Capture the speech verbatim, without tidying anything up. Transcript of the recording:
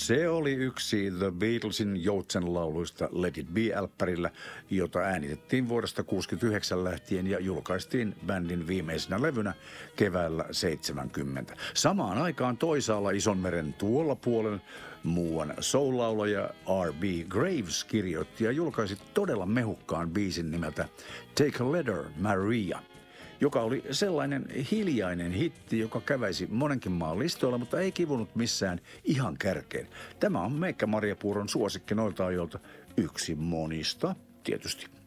Se oli yksi The Beatlesin joutsenlauluista Let It Be-älppärillä, jota äänitettiin vuodesta kuusikymmentäyhdeksän lähtien ja julkaistiin bändin viimeisenä levynä keväällä seitsemänkymmentä. Samaan aikaan toisaalla Isonmeren tuolla puolen muuan soul-laulaja R B Graves kirjoitti ja julkaisi todella mehukkaan biisin nimeltä Take a Letter, Maria, joka oli sellainen hiljainen hitti, joka käväisi monenkin maan listoilla, mutta ei kivunut missään ihan kärkeen. Tämä on Meikkä Marjapuuron suosikki noilta ajoilta, yksi monista tietysti.